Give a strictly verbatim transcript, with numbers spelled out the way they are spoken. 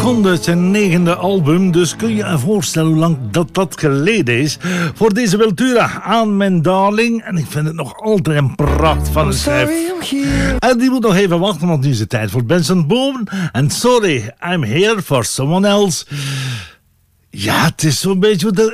seconden uit zijn negende album. Dus kun je je voorstellen hoe lang dat dat geleden is. Voor deze Wiltura aan mijn darling. En ik vind het nog altijd een pracht van een schijf. En die moet nog even wachten, want nu is het tijd voor Benson Boone. En sorry, I'm here for someone else. Ja, het is zo'n beetje...